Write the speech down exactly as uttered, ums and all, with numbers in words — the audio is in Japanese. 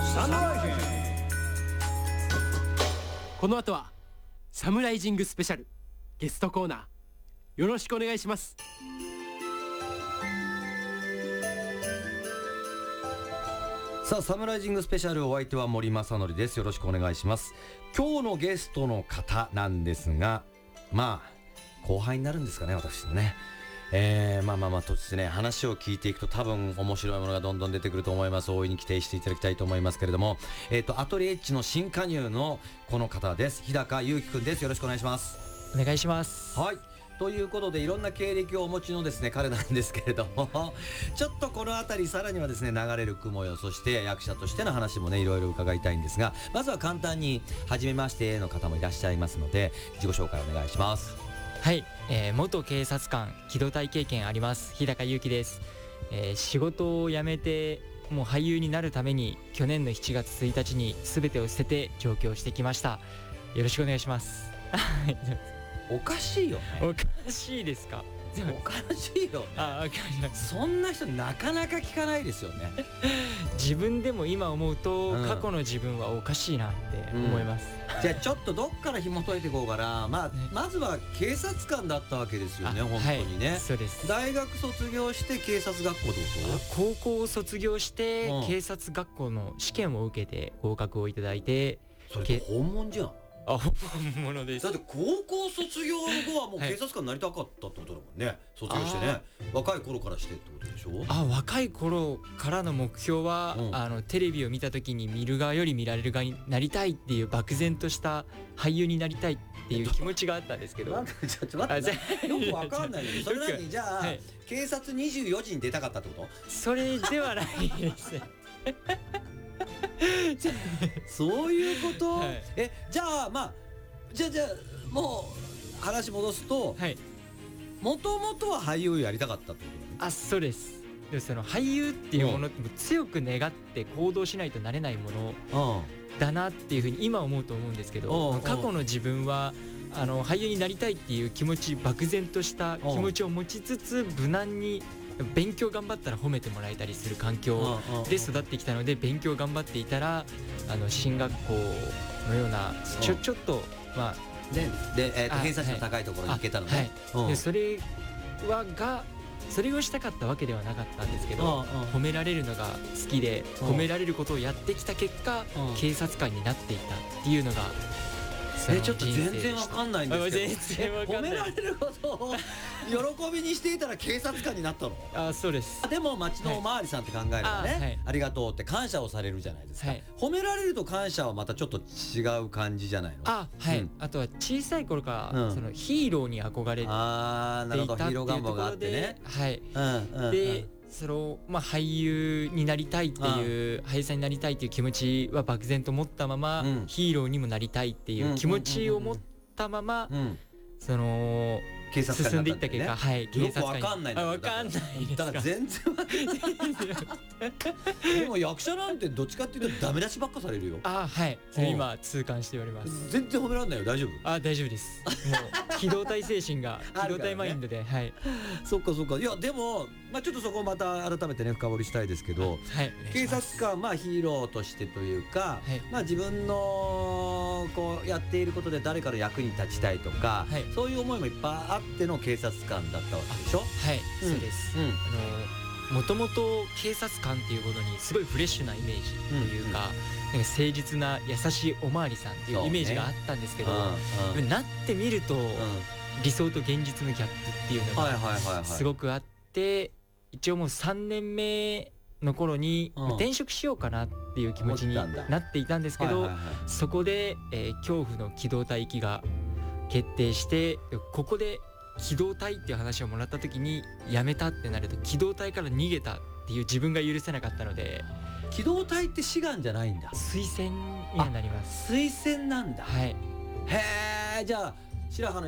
サムライジング。 この後はサムライジングスペシャルゲストコーナー、よろしくお願いします。 さあサムライジングスペシャル、お相手は森正則です。よろしくお願いします。今日のゲストの方なんですが、まあ後輩になるんですかね、私のね。えー、まあまあまあとですね、話を聞いていくと多分面白いものがどんどん出てくると思います。大いに期待していただきたいと思いますけれども、えっとアトリエッジの新加入のこの方です。日高祐樹くんです。よろしくお願いします。 お願いします。 はい、ということでいろんな経歴をお持ちのですね彼なんですけれどもちょっとこの辺りさらにはですね流れる雲よ、そして役者としての話もねいろいろ伺いたいんですが、まずは簡単に初めましての方もいらっしゃいますので自己紹介お願いします。 はい、えー、元警察官機動隊経験あります日高祐樹です。えー、仕事を辞めてもう俳優になるために去年のしちがつついたちに全てを捨てて上京してきました。よろしくお願いします。 おかしいよね。 おかしいですか。 おかしいよね。 あ、わかります。 そんな人なかなか聞かないですよね。 自分でも今思うと、 うん、 過去の自分はおかしいなって思います。 うん、じゃあちょっとどっから紐解いていこうかな。まあ、ね、まずは警察官だったわけですよね。本当にね、 はい、そうです。 大学卒業して警察学校ってこと？ 高校を卒業して、うん、警察学校の試験を受けて合格をいただいて。 それ本物じゃん。 あ、本物です。 だって高校卒業後はもう警察官になりたかったってことだもんね、はい、卒業してね、若い頃からしてってことでしょ。 あ、若い頃からの目標は、うん、あのテレビを見た時に見る側より見られる側になりたいっていう漠然とした俳優になりたいっていう気持ちがあったんですけどなんかちょっと待ってよくわかんないけどそれ何じゃあ、はい、警察にじゅうよじに出たかったってこと？ それではないですねそういうこと、はい、えじゃあまあじゃあじゃあもう話戻すと、もともとは俳優やりたかったってことだね。 あ、そうです。でもその俳優っていうものって強く願って行動しないとなれないものだなっていうふうに今思うと思うんですけど、過去の自分はあの俳優になりたいっていう気持ち、漠然とした気持ちを持ちつつ無難に勉強頑張ったら褒めてもらえたりする環境で育ってきたので、勉強頑張っていたらあの進学校のようなちょちょっとまあでで、えー、と偏差値の高いところに行けたのね。 はい、でそれはがそれをしたかったわけではなかったんですけど、褒められるのが好きで褒められることをやってきた結果警察官になっていたっていうのが。 えちょっと全然わかんないんですけど、 全然わかんない。 褒められることを喜びにしていたら警察官になったの？ あ、そうです。 でも町のおまわりさんって考えればね、はい、あ, ありがとうって感謝をされるじゃないですか、はい、褒められると感謝はまたちょっと違う感じじゃないの？ あ、はい、うん、あとは小さい頃から、うん、そのヒーローに憧れていたっていうところで、ヒーロー願望があってね、はい、うんうん、でそのまあ、俳優になりたいっていう俳優さんになりたいっていう気持ちは漠然と持ったまま、うん、ヒーローにもなりたいっていう気持ちを持ったまま、うん、その警察官進んでいった結果、はい、警察官に。 よくわかんないんだけど。 わかんないですか。 だから全然わかんないでも役者なんてどっちかっていうとダメ出しばっかされるよ。 あ、はい、それ今痛感しております。 全然褒めらんないよ。大丈夫？ あ、大丈夫です。もう機動隊精神が機動隊マインドで、はい。 そっかそっか。いやでもまあちょっとそこをまた改めてね深掘りしたいですけど、はい、警察官まあヒーローとしてというか、はい、まあ自分のこうやっていることで誰かの役に立ちたいとか、はい、そういう思いもいっぱいあっての警察官だったわけでしょ？はい、 うん、そうです。うん、あのもともと警察官っていうことにすごいフレッシュなイメージというか、うんうん、なんか誠実な優しいおまわりさんっていうイメージがあったんですけど、ね、うんうん、なってみると、うん、理想と現実のギャップっていうのがすごくあって、一応もうさんねんめの頃に転職しようかなっていう気持ちになっていたんですけど、そこで、えー、恐怖の機動隊行きが決定して、ここで機動隊っていう話をもらった時に辞めたってなると機動隊から逃げたっていう自分が許せなかったので。 機動隊って志願じゃないんだ？ 推薦にはなります。 推薦なんだ。 はい。 へえ。じゃあ白羽の